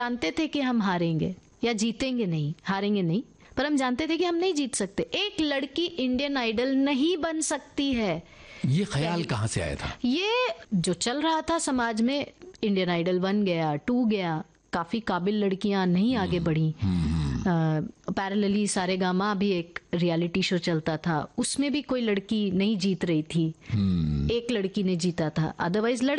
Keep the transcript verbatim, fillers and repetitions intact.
जानते थे कि हम हारेंगे या जीतेंगे नहीं, हारेंगे नहीं, पर हम जानते थे कि हम नहीं जीत सकते। एक लड़की इंडियन आइडल नहीं बन सकती है। ये ख्याल कहाँ से आया था? ये जो चल रहा था समाज में, इंडियन आइडल वन गया, टू गया, काफी काबिल लड़कियां नहीं आगे बढ़ी। पैरेलली सारेगामा भी एक रियलिटी शो चलता था, उसमें भी कोई लड़की नहीं जीत रही थी, एक लड़की ने जीता था, अदरवाइज लड़के